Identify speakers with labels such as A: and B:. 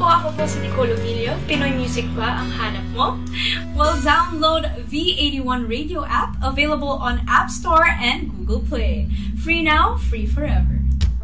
A: po, ako po si Nicole Emilio. Pinoy Music ba ang hanap mo? Well, download V81 Radio app, available on App Store and Google Play. Free now, free forever.